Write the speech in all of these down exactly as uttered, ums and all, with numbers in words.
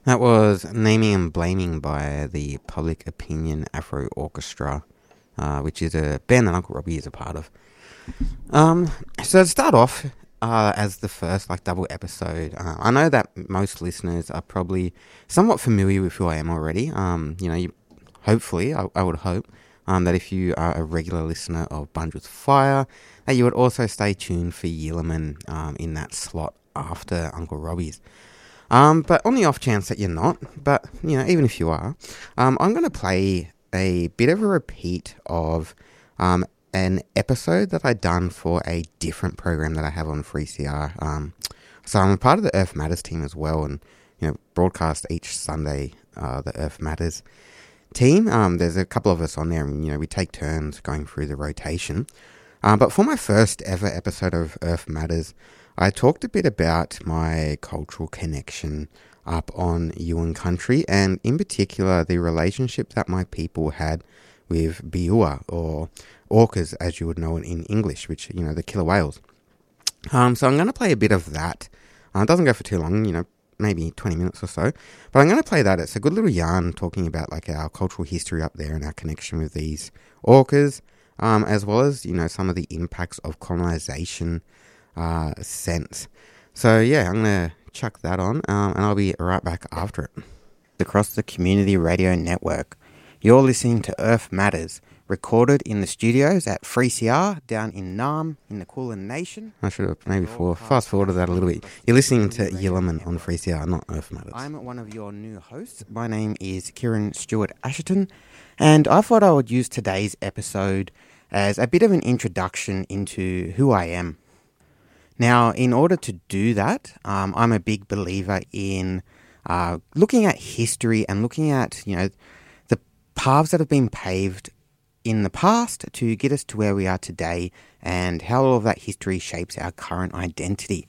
That was Naming and Blaming by the Public Opinion Afro Orchestra, uh, which is a band that Uncle Robbie is a part of. Um, so to start off, uh, as the first like double episode, uh, I know that most listeners are probably somewhat familiar with who I am already. Um, you know, you, hopefully, I, I would hope um, that if you are a regular listener of Bunge with Fire, that you would also stay tuned for Yilliman um, in that slot after Uncle Robbie's. Um, but on the off chance that you're not, but, you know, even if you are, um, I'm going to play a bit of a repeat of um, an episode that I done for a different program that I have on three C R. Um, so I'm a part of the Earth Matters team as well, and, you know, broadcast each Sunday, uh, the Earth Matters team. Um, there's a couple of us on there, and, you know, we take turns going through the rotation. Uh, but for my first ever episode of Earth Matters, I talked a bit about my cultural connection up on Yuin country, and in particular the relationship that my people had with Biua, or orcas as you would know it in English, which, you know, the killer whales. Um, so I'm going to play a bit of that. Uh, it doesn't go for too long, you know, maybe twenty minutes or so, but I'm going to play that. It's a good little yarn talking about like our cultural history up there and our connection with these orcas, um, as well as, you know, some of the impacts of colonization Uh, sense. So yeah, I'm going to chuck that on um, and I'll be right back after it. Across the Community Radio Network, you're listening to Earth Matters, recorded in the studios at three C R down in Nam in the Kulin Nation. I should have maybe for, fast forwarded that a little bit. You're listening to Yilliman on three C R, not Earth Matters. I'm one of your new hosts. My name is Kieran Stewart Asherton, and I thought I would use today's episode as a bit of an introduction into who I am. Now, in order to do that, um, I'm a big believer in uh, looking at history and looking at, you know, the paths that have been paved in the past to get us to where we are today and how all of that history shapes our current identity.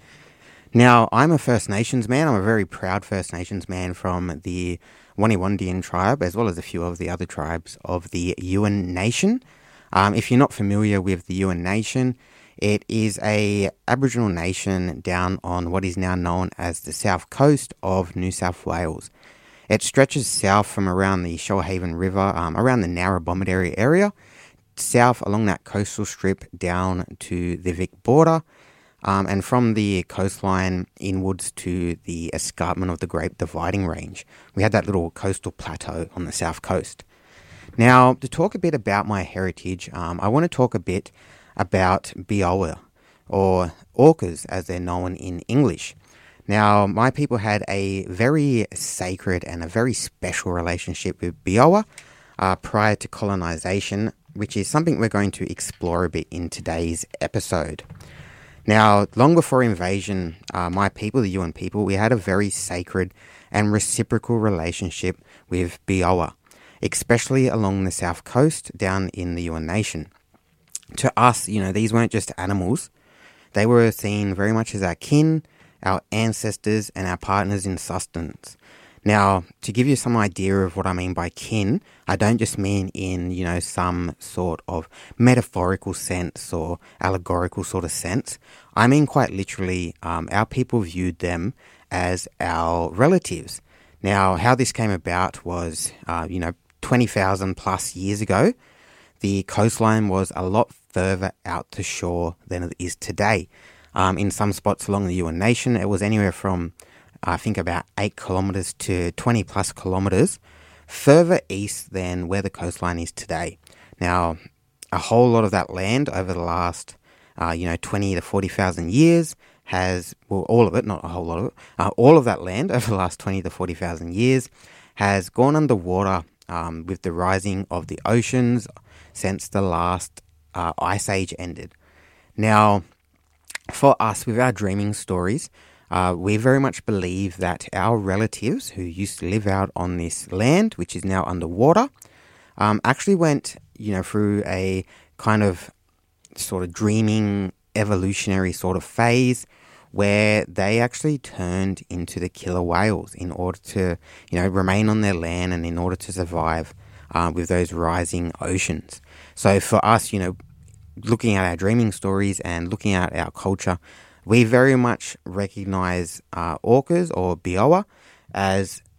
Now, I'm a First Nations man. I'm a very proud First Nations man from the Waniwondian tribe, as well as a few of the other tribes of the Yuin Nation. Um, if you're not familiar with the Yuin Nation, it is a Aboriginal nation down on what is now known as the south coast of New South Wales. It stretches south from around the Shoalhaven River, um, around the Narrabomberry area, south along that coastal strip down to the Vic border, um, and from the coastline inwards to the escarpment of the Great Dividing Range. We had that little coastal plateau on the south coast. Now, to talk a bit about my heritage, um, I want to talk a bit about Biawa, or orcas as they're known in English. Now, my people had a very sacred and a very special relationship with Biawa uh, prior to colonization, which is something we're going to explore a bit in today's episode. Now, long before invasion, uh, my people, the Yuin people, we had a very sacred and reciprocal relationship with Biawa, especially along the south coast down in the Yuin Nation. To us, you know, these weren't just animals. They were seen very much as our kin, our ancestors, and our partners in sustenance. Now, to give you some idea of what I mean by kin, I don't just mean in, you know, some sort of metaphorical sense or allegorical sort of sense. I mean quite literally, um, our people viewed them as our relatives. Now, how this came about was, uh, you know, twenty thousand plus years ago, the coastline was a lot further out to shore than it is today. Um, in some spots along the Yuin Nation, it was anywhere from, I think, about eight kilometres to twenty plus kilometres further east than where the coastline is today. Now, a whole lot of that land over the last, uh, you know, twenty to forty thousand years has, well, all of it, not a whole lot of it, uh, all of that land over the last twenty to forty thousand years has gone underwater um, with the rising of the oceans since the last uh, ice age ended. Now, for us, with our dreaming stories, uh, we very much believe that our relatives who used to live out on this land, which is now underwater, um, actually went, you know, through a kind of sort of dreaming evolutionary sort of phase where they actually turned into the killer whales in order to, you know, remain on their land and in order to survive uh, with those rising oceans. So for us, you know, looking at our dreaming stories and looking at our culture, we very much recognize uh, orcas or Biawa as